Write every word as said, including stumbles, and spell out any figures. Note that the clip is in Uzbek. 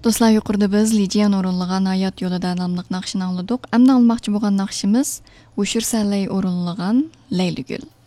Do'stlar, yuqorida biz Lidian o'rinlagan Hayot yo'lida nomli naqshni angladik. Ammo almoqchi bo'lgan naqshimiz Ushur Sallay o'rinlagan Laylagul.